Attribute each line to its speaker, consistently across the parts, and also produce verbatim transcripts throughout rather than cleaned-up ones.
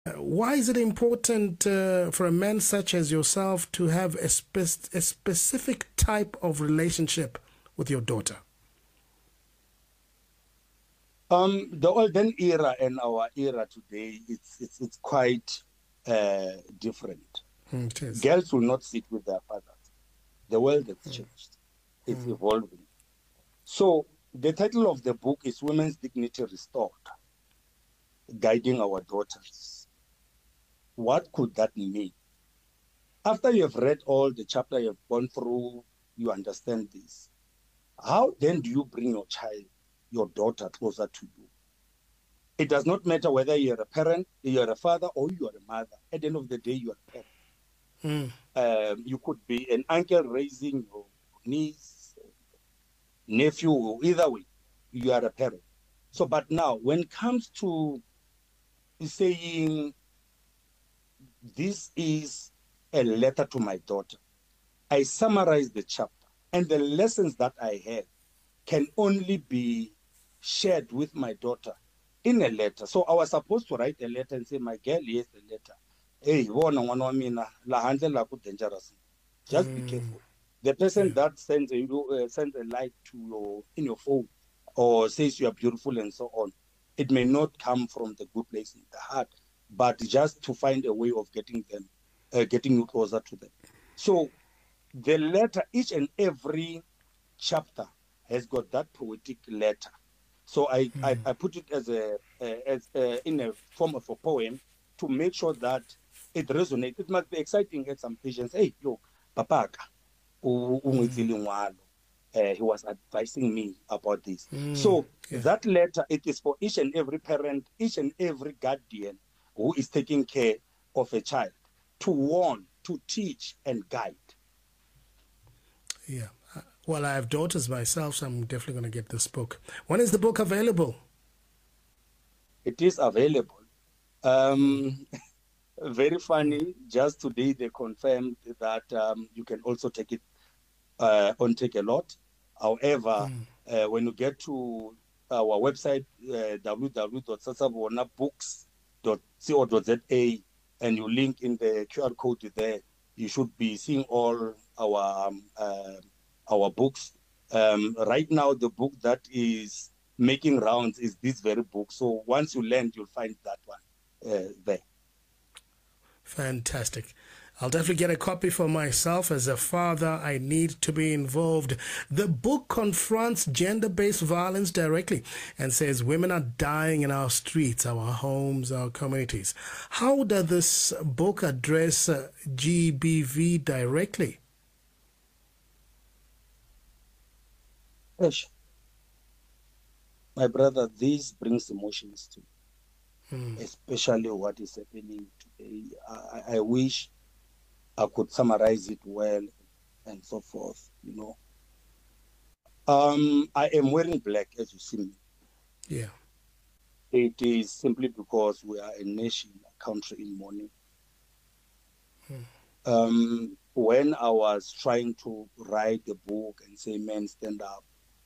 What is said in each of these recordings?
Speaker 1: Why is it important uh, for a man such as yourself to have a, spe- a specific type of relationship with your daughter?
Speaker 2: Um, the olden era and our era today, it's it's it's quite uh, different.
Speaker 1: Mm, it is.
Speaker 2: Girls will not sit with their fathers. The world has
Speaker 1: Mm,
Speaker 2: changed. It's
Speaker 1: mm,
Speaker 2: evolving. So the title of the book is Women's Dignity Restored, Guiding Our Daughters. What could that mean? After you have read all the chapter you have gone through, you understand this. How then do you bring your child, your daughter, closer to you? It does not matter whether you're a parent, you're a father, or you're a mother. At the end of the day, you're a parent.
Speaker 1: mm,
Speaker 2: Um, you could be an uncle raising your niece, nephew, or either way, you are a parent. So, but now, when it comes to saying this is a letter to my daughter, I summarize the chapter, and the lessons that I have can only be shared with my daughter in a letter. So I was supposed to write a letter and say, my girl, here's the letter. Hey, wona n'wana wa mina, la handle la ku dangerous. Just be
Speaker 1: mm,
Speaker 2: careful. The person
Speaker 1: yeah.
Speaker 2: that sends a uh, sends a light to your in your phone or says you are beautiful and so on, it may not come from the good place in the heart, but just to find a way of getting them, uh, getting you closer to them. So the letter, each and every chapter has got that poetic letter. So I, I,
Speaker 1: Mm,
Speaker 2: I put it as a uh, as a, in a form of a poem to make sure that it resonates. It must be exciting at some patients. Hey, yo, papaka,
Speaker 1: mm,
Speaker 2: uh, he was advising me about this.
Speaker 1: mm,
Speaker 2: So
Speaker 1: yeah.
Speaker 2: that letter, it is for each and every parent, each and every guardian who is taking care of a child to warn, to teach, and guide.
Speaker 1: Yeah. Uh, Well, I have daughters myself, so I'm definitely going to get this book. When is the book available?
Speaker 2: It is available.
Speaker 1: Mm,
Speaker 2: Um, very funny. Just today, they confirmed that um, you can also take it uh, on Take a Lot. However,
Speaker 1: mm.
Speaker 2: uh, when you get to our website, uh, w w w dot sasavona books dot co dot za, and you link in the Q R code there, you should be seeing all our um, uh, our books. Um, right now, the book that is making rounds is this very book. So once you land, you'll find that one uh, there.
Speaker 1: Fantastic. I'll definitely get a copy for myself. As a father, I need to be involved. The book confronts gender based violence directly and says women are dying in our streets, our homes, our communities. How does this book address uh, G B V directly?
Speaker 2: Eish, my brother, this brings emotions to
Speaker 1: Mm,
Speaker 2: especially what is happening today. I, I wish I could summarize it well and so forth, you know. Um, I am wearing black as you see me.
Speaker 1: yeah.
Speaker 2: It is simply because we are a nation, a country in mourning.
Speaker 1: Mm,
Speaker 2: Um, when I was trying to write the book and say, men, stand up,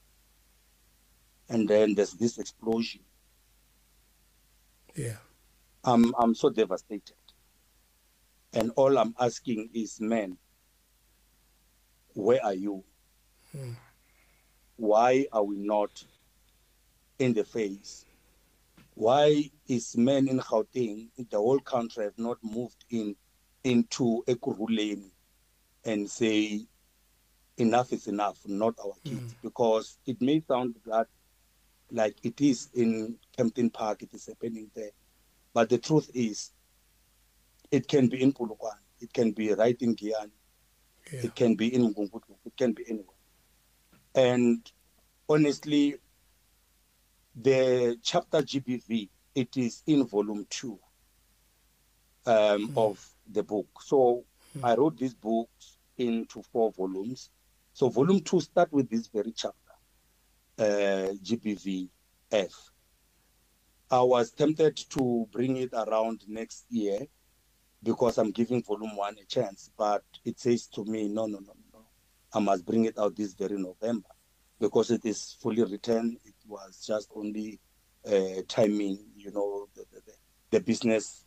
Speaker 2: and then there's this explosion,
Speaker 1: yeah.
Speaker 2: I'm, I'm so devastated. And all I'm asking is, men, where are you?
Speaker 1: Mm,
Speaker 2: Why are we not in the face? Why is men in Gauteng, the whole country, have not moved in into Ekurhuleni and say enough is enough, not our
Speaker 1: mm,
Speaker 2: kids? Because it may sound that like it is in Kempton Park, it is happening there. But the truth is, it can be in Polokwane, it can be right in Giyani,
Speaker 1: yeah.
Speaker 2: it can be in Mgungutu, it can be anywhere. And honestly, the chapter G B V, it is in volume two um,
Speaker 1: Mm,
Speaker 2: of the book. So
Speaker 1: mm,
Speaker 2: I wrote these books into four volumes. So volume two start with this very chapter, uh, G B V F. I was tempted to bring it around next year because I'm giving volume one a chance, but it says to me, no, no, no, no. I must bring it out this very November because it is fully written. It was just only uh, timing, you know, the, the, the business